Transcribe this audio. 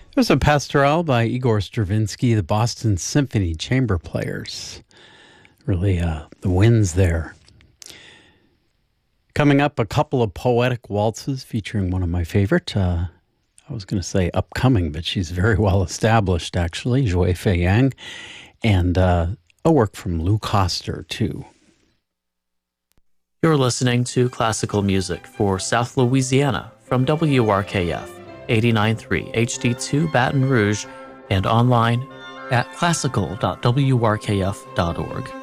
There's a pastoral by Igor Stravinsky, the Boston Symphony Chamber Players. Really, the winds there. Coming up, a couple of poetic waltzes featuring one of my favorite. I was going to say upcoming, but she's very well established, actually, Joy Fei Yang, and a work from Lou Koster, too. You're listening to classical music for South Louisiana from WRKF 89.3 HD2 Baton Rouge and online at classical.wrkf.org.